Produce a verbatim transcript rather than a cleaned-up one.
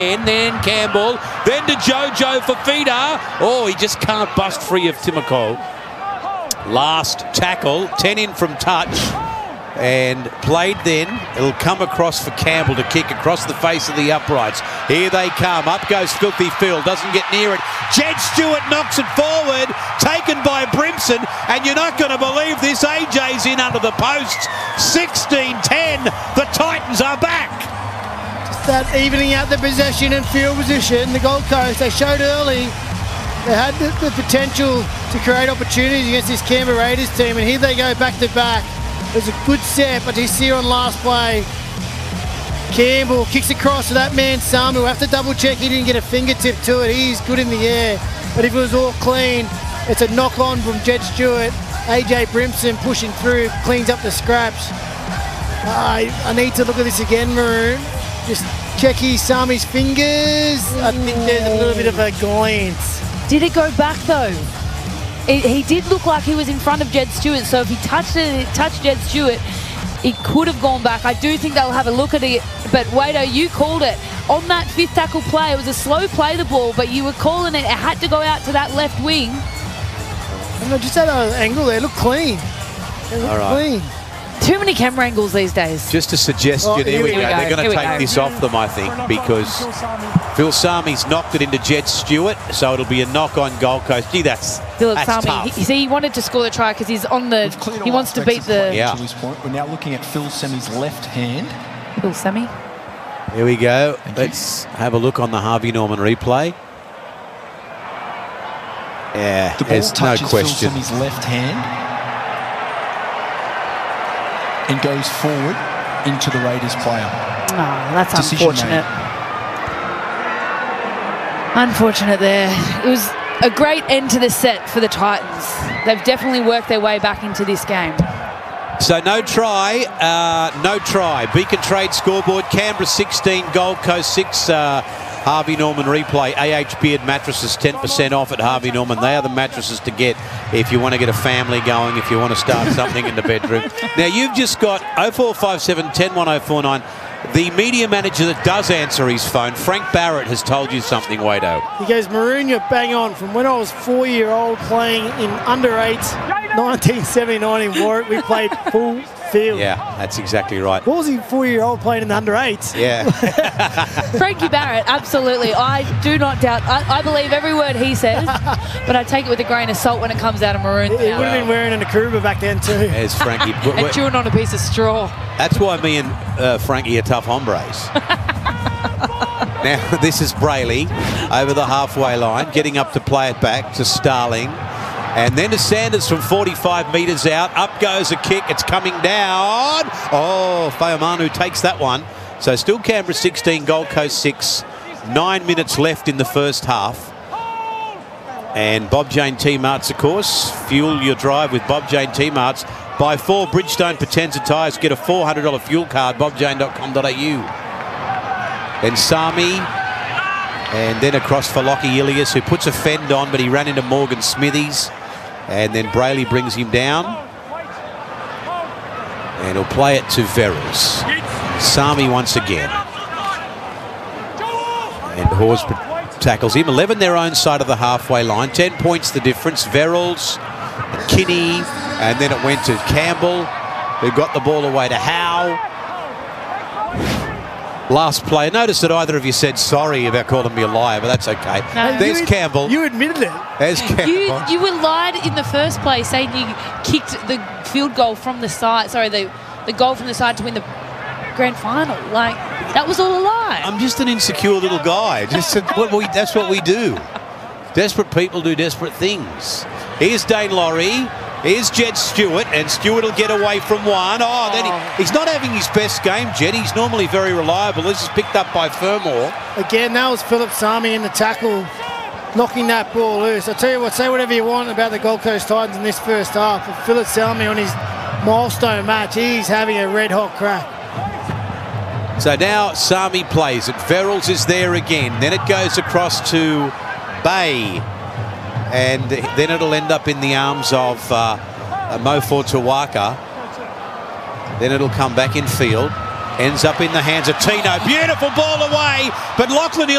And then Campbell, then to Jojo Fifita. Oh, he just can't bust free of Timoko. Last tackle, ten in from touch. And played then, it'll come across for Campbell to kick across the face of the uprights. Here they come, up goes Filthy Phil, doesn't get near it. Jed Stewart knocks it forward, taken by Brimson, and you're not going to believe this, A J's in under the posts. sixteen ten, the Titans are back. Just that evening out the possession and field position, the Gold Coast, they showed early they had the, the potential to create opportunities against this Canberra Raiders team, and here they go back to back. There's a good set, but you see on last play, Campbell kicks across to that man Sami. We'll have to double check he didn't get a fingertip to it. He's good in the air, but if it was all clean, it's a knock on from Jed Stewart. A J Brimson pushing through, cleans up the scraps. I, I need to look at this again, Maroon. Just check his Sami's fingers. I think there's a little bit of a glance. Did it go back though? It, he did look like he was in front of Jed Stewart, so if he touched it, touched Jed Stewart, it could have gone back. I do think they'll have a look at it, but Wado, you called it. On that fifth tackle play, it was a slow play the ball, but you were calling it, it had to go out to that left wing. And just at an angle there, look clean. They look All right. clean. Too many camera angles these days. Just a suggestion, Oh, here, here we we go. go. They're going Here to we take go. this off them, I think, because Phil Sami's knocked it into Jed Stewart, so it'll be a knock on Gold Coast. Gee, that's, Philip that's Sami, tough. he, see, he wanted to score the try because he's on the, he wants to beat the... Yeah. To his point, we're now looking at Phil Sami's left hand. Phil Sami. Here we go. Let's have a look on the Harvey Norman replay. Yeah, The ball there's no touches question. Phil Sami's left hand and goes forward into the Raiders player. Oh, that's Decision unfortunate. Unfortunate there. It was a great end to the set for the Titans. They've definitely worked their way back into this game. So no try, uh, no try. Beacon Trade scoreboard, Canberra sixteen, Gold Coast six. Uh, Harvey Norman replay, A H Beard mattresses ten percent off at Harvey Norman. They are the mattresses to get if you want to get a family going, if you want to start something in the bedroom. Now you've just got oh four five seven, one oh one oh four nine. The media manager that does answer his phone, Frank Barrett, has told you something, Wado. He goes, Maroon, you're bang on. From when I was four-year-old playing in under eights, nineteen seventy-nine in Warwick, we played full field. Yeah, that's exactly right. What was he, four-year-old playing in the under eights? Yeah. Frankie Barrett, absolutely. I do not doubt. I, I believe every word he says, but I take it with a grain of salt when it comes out of Maroon. He would have been wearing an Akuruba back then too. There's Frankie. And chewing on a piece of straw. That's why me and uh, Frankie are tough hombres. Now, this is Brayley over the halfway line, getting up to play it back to Starling. And then to Sanders from forty-five metres out. Up goes a kick. It's coming down. Oh, Fayomanu takes that one. So still Canberra sixteen, Gold Coast six. Nine minutes left in the first half. And Bob Jane T-Marts, of course. Fuel your drive with Bob Jane T-Marts. Buy four Bridgestone Potenza tyres. Get a four hundred dollar fuel card. bob jane dot com dot a u. Then Sami. And then across for Lockie Ilias, who puts a fend on, but he ran into Morgan Smithies. And then Brayley brings him down. And he'll play it to Verrills. Sami once again. And Hawes tackles him. eleven their own side of the halfway line. ten points the difference. Verrills, Kinney, and then it went to Campbell, who got the ball away to Howe. Last play. Notice that either of you said sorry about calling me a liar, but that's okay. No. There's You- Campbell. You admitted it. There's Campbell. You, you were lied in the first place, saying you kicked the field goal from the side. Sorry, the, the goal from the side to win the grand final. Like, that was all a lie. I'm just an insecure little guy. Just a, what we, that's what we do. Desperate people do desperate things. Here's Dane Laurie. Here's Jed Stewart, and Stewart will get away from one. Oh, then he, he's not having his best game, Jed. He's normally very reliable. This is picked up by Fermor. Again, that was Philip Sami in the tackle, knocking that ball loose. I tell you what, say whatever you want about the Gold Coast Titans in this first half, but Philip Sami on his milestone match, he's having a red-hot crack. So now Sami plays it. Verrills is there again. Then it goes across to Bay. And then it'll end up in the arms of uh, Mofo Tawaka. Then it'll come back in field. Ends up in the hands of Tino. Beautiful ball away, but Lachlan